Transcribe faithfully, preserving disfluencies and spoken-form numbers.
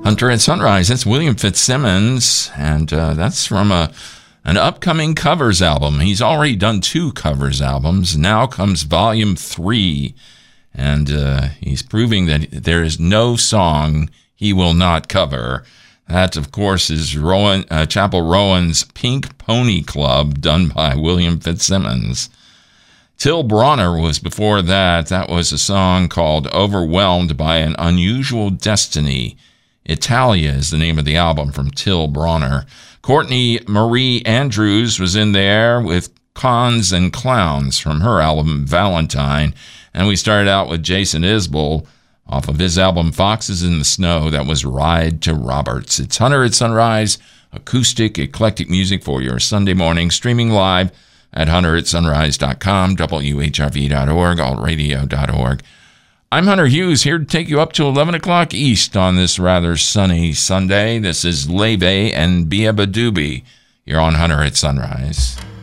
Hunter at Sunrise. That's William Fitzsimmons, and uh, that's from a an upcoming covers album. He's already done two covers albums. Now comes volume three, and uh, he's proving that there is no song he will not cover. That, of course, is Rowan, uh, Chapel Rowan's Pink Pony Club, done by William Fitzsimmons. Till Bronner was before that. That was a song called Overwhelmed by an Unusual Destiny. Italia is the name of the album from Till Bronner. Courtney Marie Andrews was in there with Cons and Clowns from her album Valentine. And we started out with Jason Isbell off of his album Foxes in the Snow. That was Ride to Roberts. It's Hunter at Sunrise, acoustic, eclectic music for your Sunday morning, streaming live at hunter at sunrise dot com, W H R V dot org, alt radio dot org. I'm Hunter Hughes, here to take you up to eleven o'clock East on this rather sunny Sunday. This is Leve and Bia Badubi. You're on Hunter at Sunrise.